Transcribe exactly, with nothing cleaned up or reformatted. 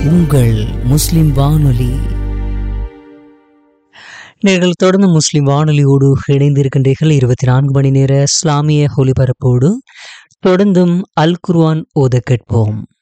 உங்கள் முஸ்லிம் வானொலி. நீங்கள் தொடர்ந்து முஸ்லிம் வானொலியோடு இணைந்திருக்கின்றீர்கள். இருபத்தி நான்கு மணி நேர இஸ்லாமிய ஒலிபரப்போடு தொடர்ந்தும் அல் குர்ஆன் ஓத கேட்போம்.